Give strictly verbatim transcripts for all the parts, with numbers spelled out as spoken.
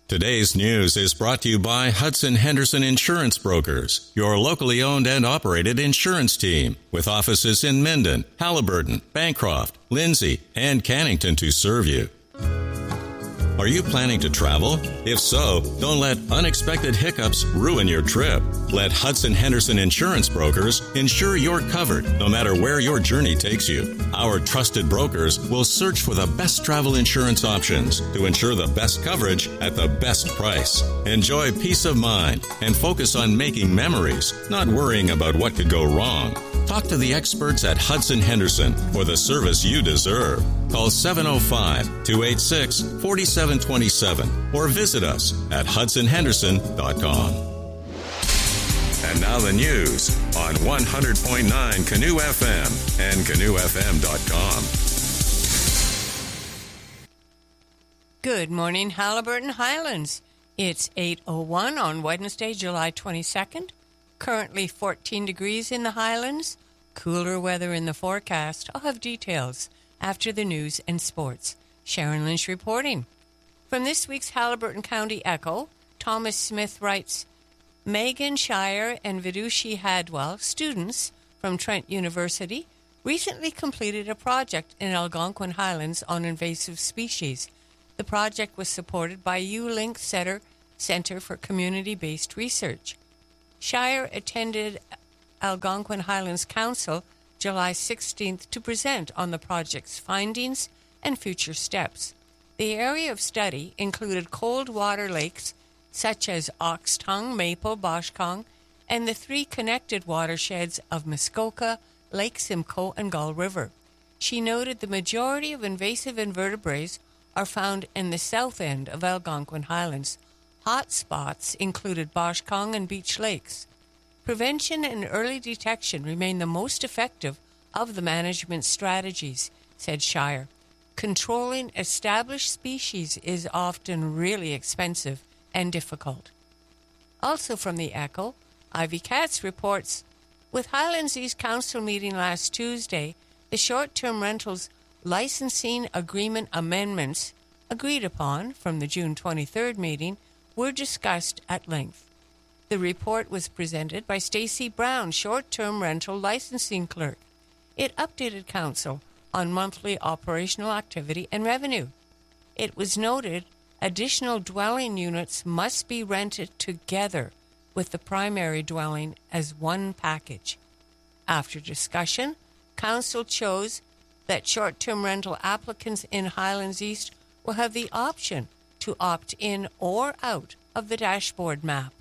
Today's news is brought to you by Hudson Henderson Insurance Brokers, your locally owned and operated insurance team, with offices in Minden, Halliburton, Bancroft, Lindsay, and Cannington to serve you. Are you planning to travel? If so, don't let unexpected hiccups ruin your trip. Let Hudson Henderson Insurance Brokers ensure you're covered no matter where your journey takes you. Our trusted brokers will search for the best travel insurance options to ensure the best coverage at the best price. Enjoy peace of mind and focus on making memories, not worrying about what could go wrong. Talk to the experts at Hudson Henderson for the service you deserve. Call seven oh five, two eight six, four seven two seven or visit us at hudson henderson dot com. And now the news on one hundred point nine Canoe F M and canoe f m dot com. Good morning, Halliburton Highlands. It's eight oh one on Wednesday, July twenty-second. Currently fourteen degrees in the Highlands. Cooler weather in the forecast. I'll have details after the news and sports. Sharon Lynch reporting. From this week's Halliburton County Echo, Thomas Smith writes, Megan Shire and Vidushi Hadwell, students from Trent University, recently completed a project in Algonquin Highlands on invasive species. The project was supported by U-Link Center, Center for Community-Based Research. Shire attended Algonquin Highlands Council July sixteenth to present on the project's findings and future steps. The area of study included cold water lakes such as Ox Tongue, Maple, Boshkong, and the three connected watersheds of Muskoka, Lake Simcoe, and Gull River. She noted the majority of invasive invertebrates are found in the south end of Algonquin Highlands. Hot spots included Boshkong and Beach Lakes. Prevention and early detection remain the most effective of the management strategies, said Shire. Controlling established species is often really expensive and difficult. Also from the Echo, Ivy Katz reports, with Highlands East Council meeting last Tuesday, the short-term rentals licensing agreement amendments agreed upon from the June twenty-third meeting were discussed at length. The report was presented by Stacey Brown, short-term rental licensing clerk. It updated council on monthly operational activity and revenue. It was noted additional dwelling units must be rented together with the primary dwelling as one package. After discussion, council chose that short-term rental applicants in Highlands East will have the option to opt in or out of the dashboard map.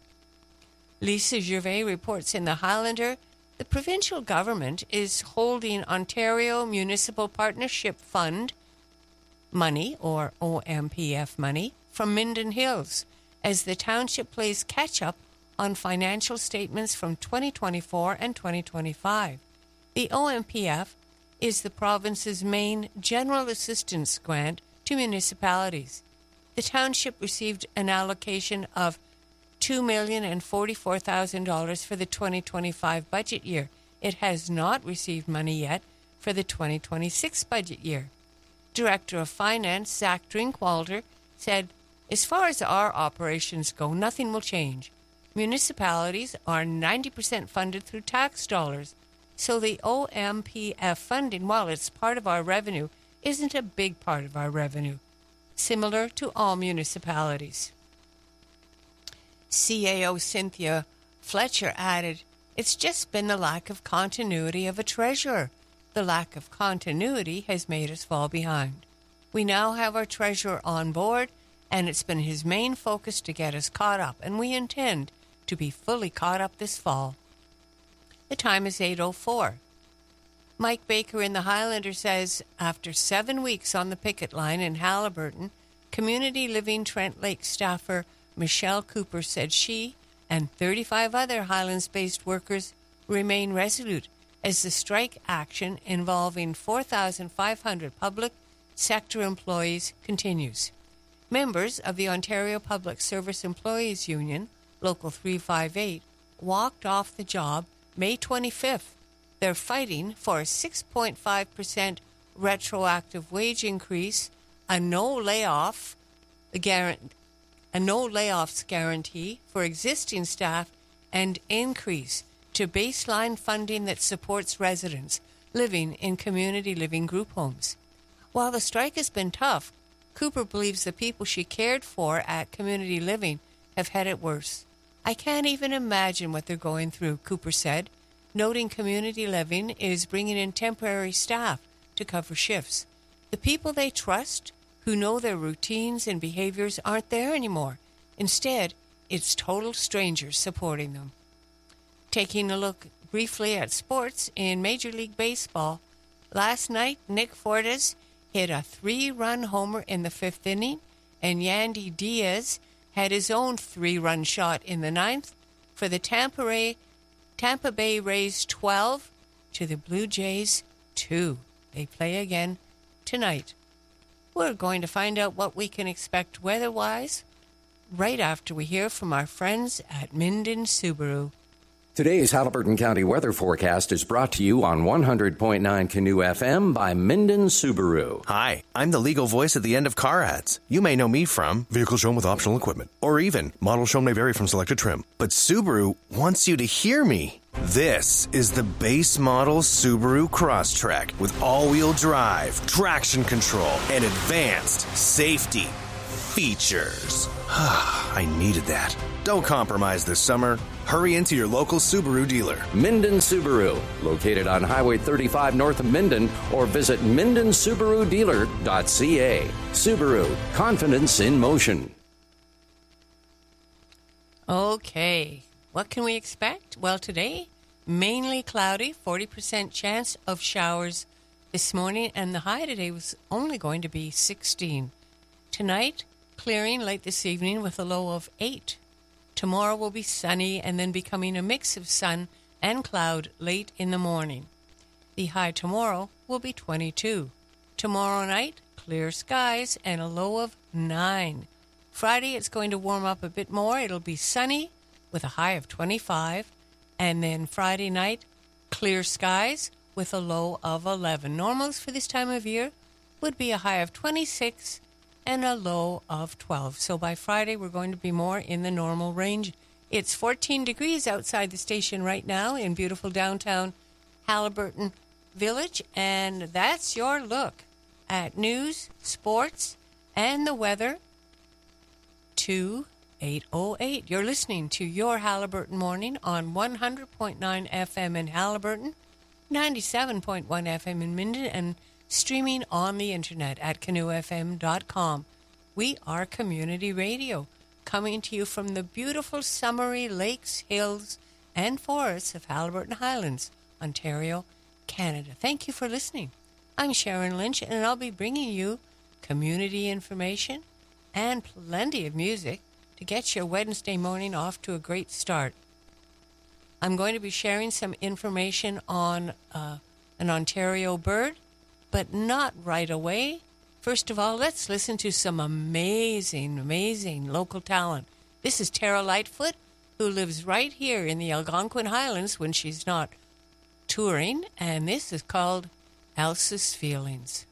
Lisa Gervais reports in the Highlander, the provincial government is holding Ontario Municipal Partnership Fund money, or O M P F money, from Minden Hills as the township plays catch-up on financial statements from twenty twenty-four and twenty twenty-five. The O M P F is the province's main general assistance grant to municipalities. The township received an allocation of two million forty-four thousand dollars for the twenty twenty-five budget year. It has not received money yet for the twenty twenty-six budget year. Director of Finance, Zach Drinkwalder, said, as far as our operations go, nothing will change. Municipalities are ninety percent funded through tax dollars, so the O M P F funding, while it's part of our revenue, isn't a big part of our revenue, similar to all municipalities. C A O Cynthia Fletcher added, it's just been the lack of continuity of a treasurer. The lack of continuity has made us fall behind. We now have our treasurer on board, and it's been his main focus to get us caught up, and we intend to be fully caught up this fall. The time is eight oh four. Mike Baker in the Highlander says, after seven weeks on the picket line in Halliburton, Community Living Trent Lake staffer Michelle Cooper said she and thirty-five other Highlands-based workers remain resolute as the strike action involving four thousand five hundred public sector employees continues. Members of the Ontario Public Service Employees Union, Local three fifty-eight, walked off the job May twenty-fifth. They're fighting for a six point five percent retroactive wage increase, a no layoff guarantee, a no layoffs guarantee for existing staff, and increase to baseline funding that supports residents living in community living group homes. While the strike has been tough, Cooper believes the people she cared for at community living have had it worse. I can't even imagine what they're going through, Cooper said, noting community living is bringing in temporary staff to cover shifts. The people they trust, who know their routines and behaviors, aren't there anymore. Instead, it's total strangers supporting them. Taking a look briefly at sports in Major League Baseball, last night Nick Fortes hit a three-run homer in the fifth inning, and Yandy Diaz had his own three-run shot in the ninth for the Tampa Bay, Tampa Bay Rays twelve to the Blue Jays two. They play again tonight. We're going to find out what we can expect weather-wise right after we hear from our friends at Minden Subaru. Today's Haliburton County weather forecast is brought to you on one hundred point nine Canoe F M by Minden Subaru. Hi, I'm the legal voice at the end of car ads. You may know me from vehicle shown with optional equipment, or even model shown may vary from selected trim. But Subaru wants you to hear me. This is the base model Subaru Crosstrek with all-wheel drive, traction control, and advanced safety features. I needed that. Don't compromise this summer. Hurry into your local Subaru dealer. Minden Subaru, located on Highway thirty-five north of Minden, or visit minden subaru dealer dot c a. Subaru, confidence in motion. Okay, what can we expect? Well, today, mainly cloudy, forty percent chance of showers this morning, and the high today was only going to be sixteen. Tonight, clearing late this evening with a low of eight. Tomorrow will be sunny and then becoming a mix of sun and cloud late in the morning. The high tomorrow will be twenty-two. Tomorrow night, clear skies and a low of nine. Friday, it's going to warm up a bit more. It'll be sunny with a high of twenty-five. And then Friday night, clear skies with a low of eleven. Normals for this time of year would be a high of twenty-six and a low of twelve. So by Friday, we're going to be more in the normal range. It's fourteen degrees outside the station right now in beautiful downtown Haliburton Village. And that's your look at news, sports, and the weather to eight oh eight. You're listening to your Haliburton Morning on one hundred point nine F M in Haliburton, ninety-seven point one F M in Minden, and streaming on the internet at canoe f m dot com. We are community radio, coming to you from the beautiful summery lakes, hills, and forests of Haliburton Highlands, Ontario, Canada. Thank you for listening. I'm Sharon Lynch, and I'll be bringing you community information and plenty of music to get your Wednesday morning off to a great start. I'm going to be sharing some information on uh, an Ontario bird, but not right away. First of all, let's listen to some amazing, amazing local talent. This is Tara Lightfoot, who lives right here in the Algonquin Highlands when she's not touring, and this is called Elsa's Feelings.